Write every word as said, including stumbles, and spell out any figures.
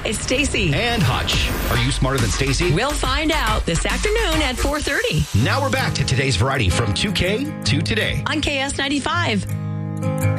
it's Stacy. And Hutch. Are you smarter than Stacy? We'll find out this afternoon at four thirty. Now we're back to today's variety from two K to today. On K S ninety-five.